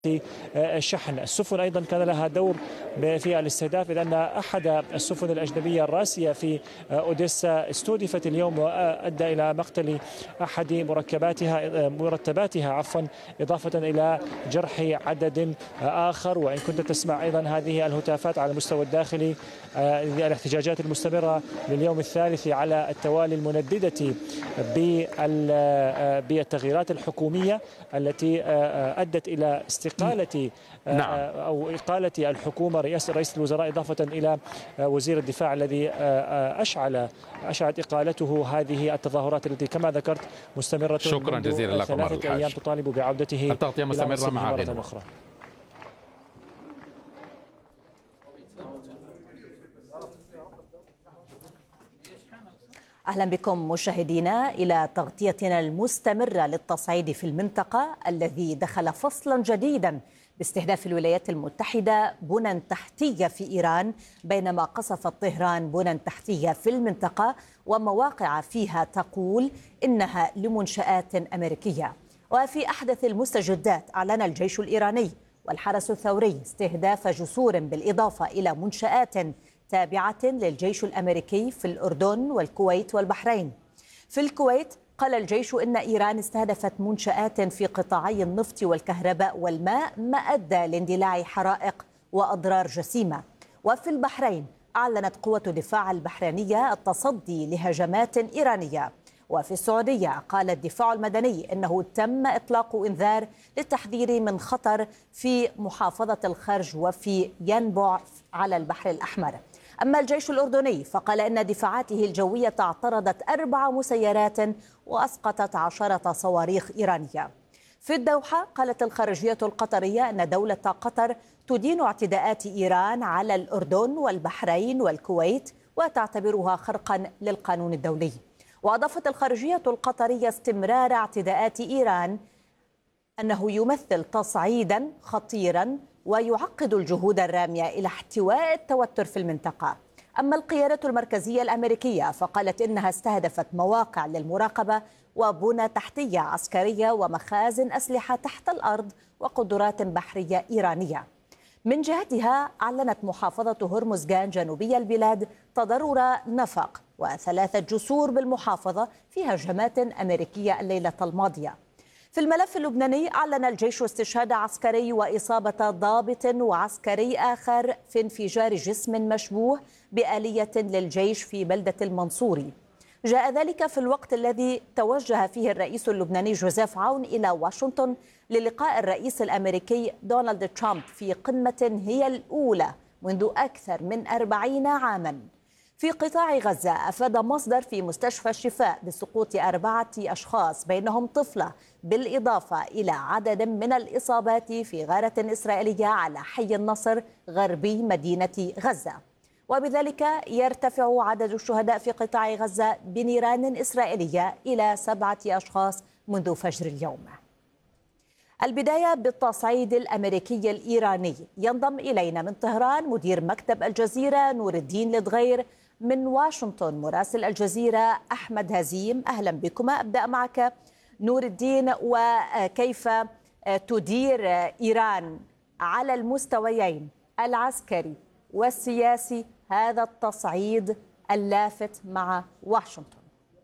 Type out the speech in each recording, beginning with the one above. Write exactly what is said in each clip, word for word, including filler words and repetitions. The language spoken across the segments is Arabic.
الشحن. السفن أيضا كان لها دور في الاستهداف، لأن أحد السفن الأجنبية الراسية في أوديسا استهدفت اليوم وأدى إلى مقتل أحد مركباتها مرتباتها عفوا إضافة إلى جرح عدد آخر. وإن كنت تسمع أيضا هذه الهتافات على المستوى الداخلي، الاحتجاجات المستمرة لليوم الثالث على التوالي المنددة بالتغييرات الحكومية التي أدت إلى استقالة نعم. أو إقالة الحكومة رئيس رئيس الوزراء، إضافة إلى وزير الدفاع الذي أشعل أشعلت إقالته. هذه التظاهرات التي كما ذكرت مستمرة شكرا جزيلا لكم ثلاثة أيام تطالب بعودته. التغطية مستمرة مع مرة أخرى. أهلا بكم مشاهدينا إلى تغطيتنا المستمرة للتصعيد في المنطقة الذي دخل فصلا جديدا باستهداف الولايات المتحدة بنى تحتية في إيران، بينما قصفت طهران بنى تحتية في المنطقة ومواقع فيها تقول إنها لمنشآت أمريكية. وفي أحدث المستجدات أعلن الجيش الإيراني والحرس الثوري استهداف جسور بالإضافة إلى منشآت تابعة للجيش الأمريكي في الأردن والكويت والبحرين. في الكويت قال الجيش إن إيران استهدفت منشآت في قطاعي النفط والكهرباء والماء ما أدى لاندلاع حرائق وأضرار جسيمة. وفي البحرين أعلنت قوة الدفاع البحرينية التصدي لهجمات إيرانية. وفي السعودية قال الدفاع المدني إنه تم إطلاق إنذار للتحذير من خطر في محافظة الخرج وفي ينبع على البحر الأحمر. أما الجيش الأردني فقال إن دفاعاته الجوية اعترضت أربع مسيرات وأسقطت عشرة صواريخ إيرانية. في الدوحة قالت الخارجية القطرية أن دولة قطر تدين اعتداءات إيران على الأردن والبحرين والكويت وتعتبرها خرقا للقانون الدولي. وأضافت الخارجية القطرية استمرار اعتداءات إيران أنه يمثل تصعيدا خطيرا ويعقد الجهود الرامية إلى احتواء التوتر في المنطقة. أما القيادة المركزية الأمريكية فقالت إنها استهدفت مواقع للمراقبة وبنى تحتية عسكرية ومخازن أسلحة تحت الأرض وقدرات بحرية إيرانية. من جهتها أعلنت محافظة هرمزغان جنوبي البلاد تضرر نفق وثلاثة جسور بالمحافظة في هجمات أمريكية الليلة الماضية. في الملف اللبناني أعلن الجيش استشهاد عسكري وإصابة ضابط وعسكري آخر في انفجار جسم مشبوه بآلية للجيش في بلدة المنصوري. جاء ذلك في الوقت الذي توجه فيه الرئيس اللبناني جوزيف عون إلى واشنطن للقاء الرئيس الأمريكي دونالد ترامب في قمة هي الأولى منذ أكثر من أربعين عاماً. في قطاع غزة أفاد مصدر في مستشفى الشفاء بسقوط أربعة أشخاص بينهم طفلة، بالإضافة إلى عدد من الإصابات في غارة إسرائيلية على حي النصر غربي مدينة غزة. وبذلك يرتفع عدد الشهداء في قطاع غزة بنيران إسرائيلية إلى سبعة أشخاص منذ فجر اليوم. البداية بالتصعيد الأمريكي الإيراني. ينضم إلينا من طهران مدير مكتب الجزيرة نور الدين لدغير، من واشنطن مراسل الجزيرة أحمد هزيم. أهلا بكما. أبدأ معك نور الدين، وكيف تدير إيران على المستويين العسكري والسياسي هذا التصعيد اللافت مع واشنطن؟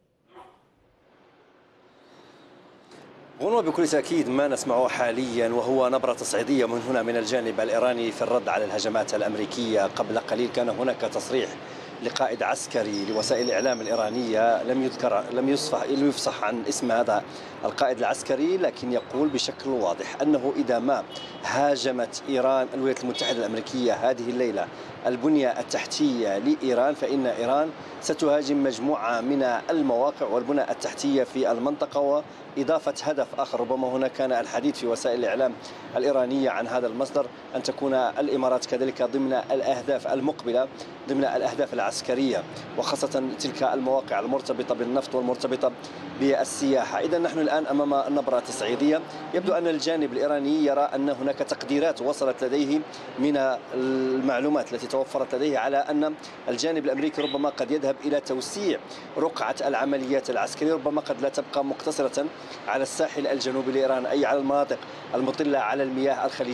غنوة، بكل تأكيد ما نسمعه حاليا وهو نبرة تصعيدية من هنا من الجانب الإيراني في الرد على الهجمات الأمريكية. قبل قليل كان هناك تصريح لقائد عسكري لوسائل الإعلام الإيرانية، لم يذكر لم يصفح يفصح عن اسم هذا القائد العسكري، لكن يقول بشكل واضح أنه إذا ما هاجمت إيران الولايات المتحدة الأمريكية هذه الليلة البنية التحتية لإيران، فإن إيران ستهاجم مجموعة من المواقع والبنى التحتية في المنطقة. وإضافة هدف آخر، ربما هنا كان الحديث في وسائل الإعلام الإيرانية عن هذا المصدر، أن تكون الإمارات كذلك ضمن الأهداف المقبلة، ضمن الأهداف العسكرية، وخاصة تلك المواقع المرتبطة بالنفط والمرتبطة بالسياحة. إذا نحن الآن أمام نبرة تصعيدية. يبدو أن الجانب الإيراني يرى أن هناك تقديرات وصلت لديه من المعلومات التي توفرت لديه على أن الجانب الأمريكي ربما قد يذهب إلى توسيع رقعة العمليات العسكرية، ربما قد لا تبقى مقتصرة على الساحل الجنوبي لإيران، أي على المناطق المطلة على المياه الخليجية.